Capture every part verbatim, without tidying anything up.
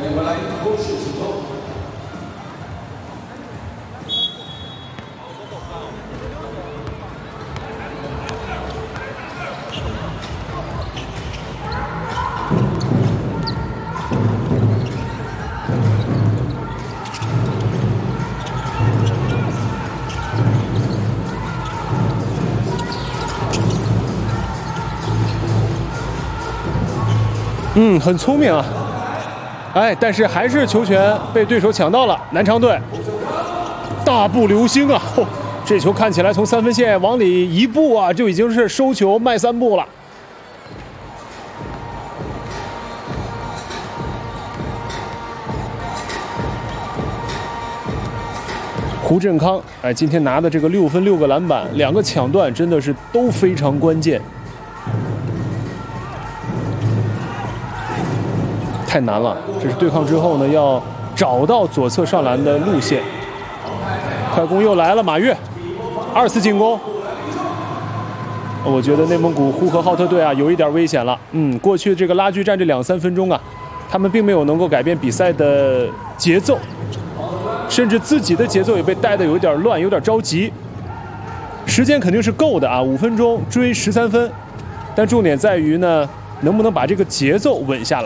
嗯，很聪明啊，哎，但是还是球权被对手抢到了。南昌队大步流星啊，哦，这球看起来从三分线往里一步啊，就已经是收球迈三步了。胡振康，哎，今天拿的这个六分六个篮板，两个抢断真的是都非常关键。太难了，这是对抗之后呢，要找到左侧上篮的路线。快攻又来了，马跃，二次进攻。我觉得内蒙古呼和浩特队啊，有一点危险了。嗯，过去这个拉锯战这两三分钟啊，他们并没有能够改变比赛的节奏，甚至自己的节奏也被带得有点乱，有点着急。时间肯定是够的啊，五分钟追十三分，但重点在于呢，能不能把这个节奏稳下来。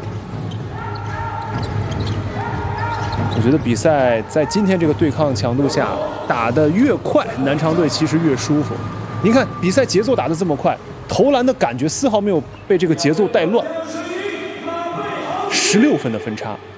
我觉得比赛在今天这个对抗强度下打得越快，南昌队其实越舒服。您看比赛节奏打得这么快，投篮的感觉丝毫没有被这个节奏带乱。十六分的分差。